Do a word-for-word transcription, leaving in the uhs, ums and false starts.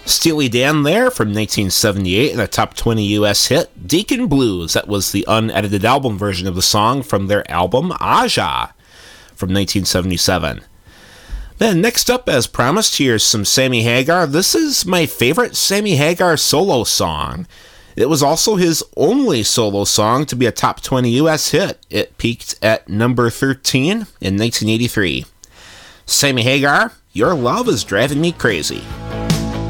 Steely Dan there from nineteen seventy-eight and a top twenty U S hit, Deacon Blues. That was the unedited album version of the song from their album Aja from nineteen seventy-seven. Then next up, as promised, here's some Sammy Hagar. This is my favorite Sammy Hagar solo song. It was also his only solo song to be a top twenty U S hit. It peaked at number thirteen in nineteen eighty-three. Sammy Hagar, Your Love is Driving Me Crazy.